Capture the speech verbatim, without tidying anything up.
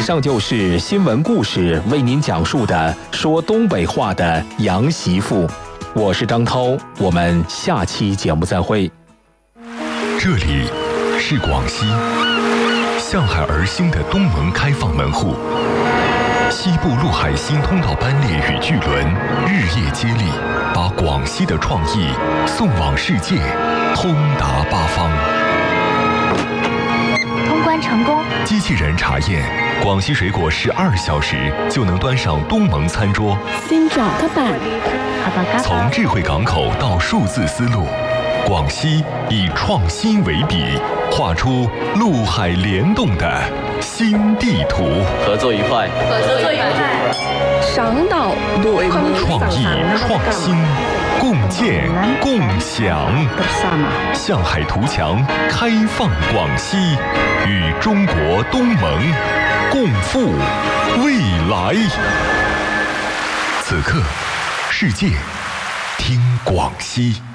上就是新闻故事为您讲述的说东北话的杨媳妇，我是张涛，我们下期节目再会。 这里是广西向海而兴的东盟开放门户，西部陆海新通道班列与巨轮日夜接力，把广西的创意送往世界，通达八方。 通关成功， 机器人查验广西水果十二小时就能端上东盟餐桌。 新找các bạn， 从智慧港口到数字丝路，广西以创新为笔，画出陆海联动的新地图。 合作愉快， 合作愉快。 上岛đội không 创意创新，共建共享。向海图强开放广西，与中国东盟共赴未来。此刻，世界听广西。